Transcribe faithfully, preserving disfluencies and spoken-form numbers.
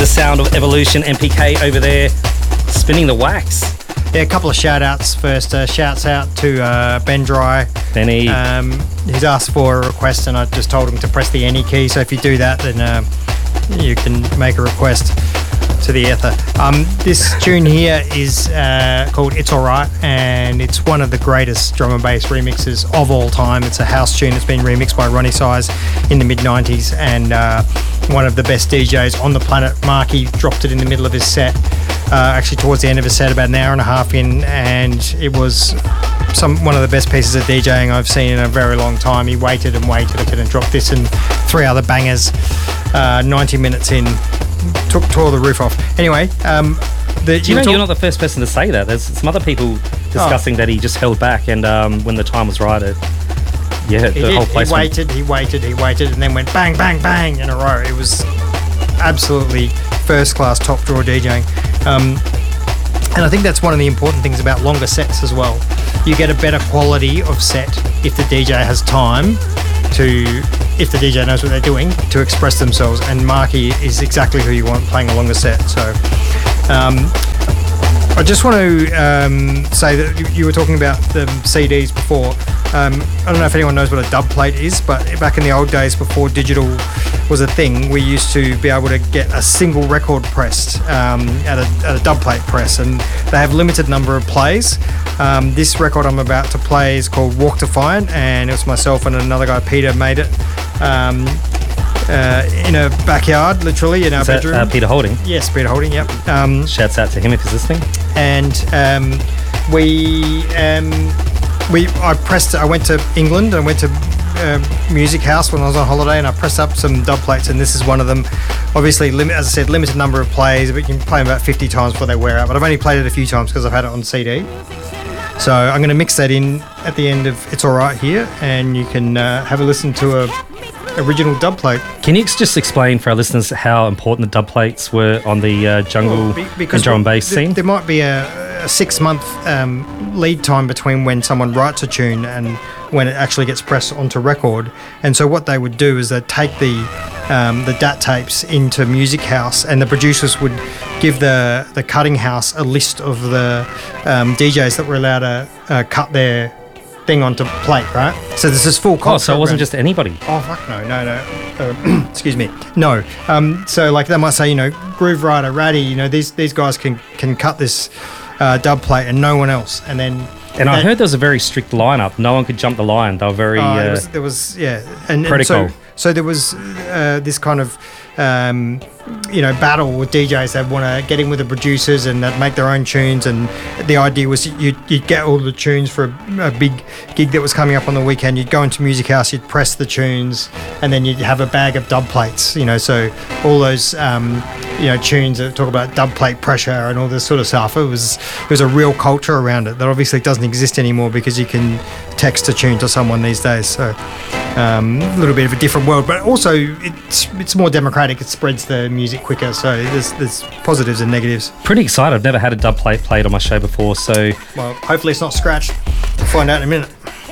the sound of Evolution. M P K over there spinning the wax. Yeah, a couple of shout outs first. Uh, shouts out to uh, Ben Dry. Benny. Um, he's asked for a request and I just told him to press the any key. So if you do that, then uh, you can make a request to the ether. Um, this tune here is uh, called It's Alright, and it's one of the greatest drum and bass remixes of all time. It's a house tune that's been remixed by Ronnie Size in the mid nineties, and uh, one of the best D Js on the planet. Marky dropped it in the middle of his set, uh, actually towards the end of his set, about an hour and a half in, and it was some one of the best pieces of DJing I've seen in a very long time. He waited and waited again and dropped this and three other bangers uh, ninety minutes in. Took tore the roof off. Anyway, um, the, do you, you know talk- you're not the first person to say that. There's some other people discussing oh. that he just held back, and um, when the time was right, it, yeah, he the did. whole place. He waited, he waited, he waited, and then went bang, bang, bang in a row. It was absolutely first class, top drawer DJing. Um, and I think that's one of the important things about longer sets as well. You get a better quality of set if the D J has time to, if the D J knows what they're doing, to express themselves. And Marky is exactly who you want playing a longer set. So um, I just want to um, say that you, you were talking about the C Ds before. Um, I don't know if anyone knows what a dub plate is, but back in the old days before digital was a thing, we used to be able to get a single record pressed um, at, a, at a dub plate press, and they have limited number of plays. Um, this record I'm about to play is called Walk Defiant, and it was myself and another guy, Peter, made it um, uh, in a backyard, literally, in our is that, bedroom. Uh, Peter Holding? Yes, Peter Holding, yep. Um, Shouts out to him if he's listening. And um, we... Um, We, I pressed. I went to England. I went to uh, Music House when I was on holiday, and I pressed up some dub plates, and this is one of them. Obviously, limit, as I said, limited number of plays, but you can play them about fifty times before they wear out. But I've only played it a few times because I've had it on C D. So I'm going to mix that in at the end of It's Alright here, and you can uh, have a listen to a original dub plate. Can you just explain for our listeners how important the dub plates were on the uh, jungle well, be, and drum and bass th- scene? There might be a, a six-month um, lead time between when someone writes a tune and when it actually gets pressed onto record. And so what they would do is they'd take the um, the D A T tapes into Music House, and the producers would give the, the cutting house a list of the um, D Js that were allowed to uh, cut their thing onto plate, right? So this is full culture. Oh, so it wasn't around. just anybody? Oh, fuck no, no, no. Uh, excuse me. No. Um, so, like, they might say, you know, Groove Rider, Ratty, you know, these these guys can, can cut this uh, dub plate and no one else. And then... And that, I heard there was a very strict lineup. No one could jump the line. They were very... Uh, uh, there, was, there was, yeah. And, and protocol. so, so there was uh, this kind of... Um, you know, battle with D Js that want to get in with the producers and that make their own tunes, and the idea was you'd, you'd get all the tunes for a, a big gig that was coming up on the weekend. You'd go into Music House, you'd press the tunes, and then you'd have a bag of dub plates, you know, so all those um, you know, tunes that talk about dub plate pressure and all this sort of stuff. It was it was a real culture around it that obviously doesn't exist anymore because you can text a tune to someone these days. So um, a little bit of a different world, but also it's it's more democratic. It spreads the music quicker. So there's there's positives and negatives. Pretty excited. I've never had a dub plate played on my show before, so... Well, hopefully it's not scratched. We'll find out in a minute.